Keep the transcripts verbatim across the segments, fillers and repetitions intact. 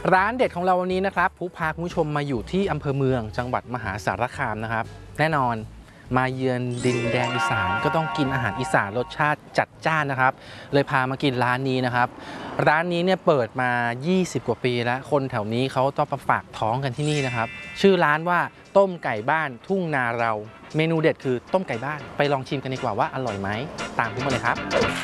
ร้านเด็ดของเราวันนี้นะครับผู้พาคุณผู้ชมมาอยู่ที่อำเภอเมืองจังหวัดมหาสารคามนะครับแน่นอนมาเยือนดินแดนอีสานก็ต้องกินอาหารอีสานรสชาติจัดจ้านนะครับเลยพามากินร้านนี้นะครับร้านนี้เนี่ยเปิดมายี่สิบกว่าปีแล้วคนแถวนี้เขาต้องมาฝากท้องกันที่นี่นะครับชื่อร้านว่าต้มไก่บ้านทุ่งนาเราเมนูเด็ดคือต้มไก่บ้านไปลองชิมกันดีกว่าว่าอร่อยไหมตามผมมาเลยครับ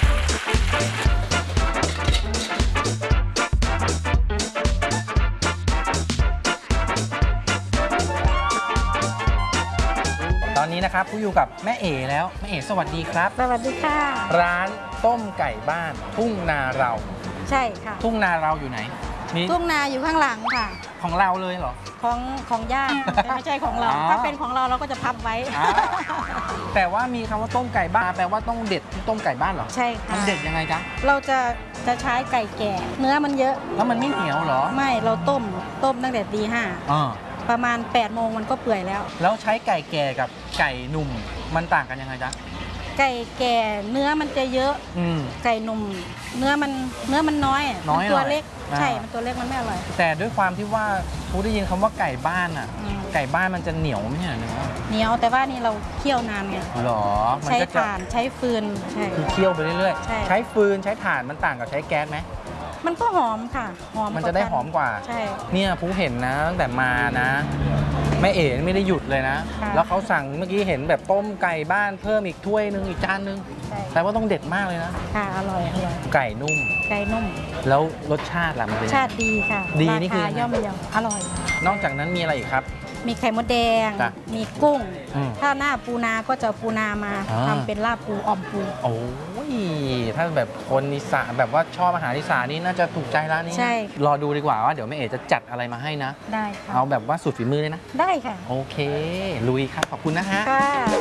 ตอนนี้นะครับผู้อยู่กับแม่เอ๋แล้วแม่เอ๋สวัสดีครับสวัสดีค่ะร้านต้มไก่บ้านทุ่งนาเราใช่ค่ะทุ่งนาเราอยู่ไหนทุ่งนาอยู่ข้างหลังค่ะของเราเลยเหรอของของญาติไม่ใช่ของเราถ้าเป็นของเราเราก็จะพับไว้แต่ว่ามีคำว่าต้มไก่บ้านแปลว่าต้องเด็ดต้มไก่บ้านเหรอใช่ค่ะมันเด็ดยังไงจ๊ะเราจะจะใช้ไก่แก่เนื้อมันเยอะแล้วมันไม่เหนียวเหรอไม่เราต้มต้มตั้งแต่ตีห้าประมาณแปดโมงมันก็เปื่อยแล้วแล้วใช้ไก่แก่กับไก่หนุ่มมันต่างกันยังไงจ๊ะไก่แก่เนื้อมันจะเยอะไก่หนุ่มเนื้อมันเนื้อมันน้อยน้อยตัวเล็กใช่มันตัวเล็กมันไม่อร่อยแต่ด้วยความที่ว่าผู้ได้ยินคำว่าไก่บ้านอ่ะไก่บ้านมันจะเหนียวไหมเนี่ยเนื้อเหนียวแต่ว่านี่เราเคี่ยวนานไงหรอใช้ถ่านใช้ฟืนใช่คือเคี่ยวไปเรื่อยๆใช้ฟืนใช้ถ่านมันต่างกับใช้แก๊สไหมมันก็หอมค่ะหอมมันจะได้หอมกว่าใช่เนี่ยผู้เห็นนะตั้งแต่มานะแม่เอ๋ไม่ได้หยุดเลยนะแล้วเขาสั่งเมื่อกี้เห็นแบบต้มไก่บ้านเพิ่มอีกถ้วยนึงอีกจานนึงแต่ว่าต้องเด็ดมากเลยนะค่ะอร่อยอร่อยไก่นุ่มไก่นุ่มแล้วรสชาติล่ะมันเป็นชาติดีค่ะดีนี่คือย่อมเยาอร่อยนอกจากนั้นมีอะไรอีกครับมีไข่มดแดงมีกุ้งถ้าหน้าปูนาก็จะปูนามาทำเป็นลาบปูอ่อมปูโอ้ยถ้าแบบคนอีสานแบบว่าชอบอาหารอีสานนี่น่าจะถูกใจร้านนี้ใช่รอดูดีกว่าว่าเดี๋ยวแม่เอ๋จะจัดอะไรมาให้นะได้ค่ะเอาแบบว่าสูตรฝีมือเลยนะได้ค่ะโอเคลุยครับขอบคุณนะฮะค่ะ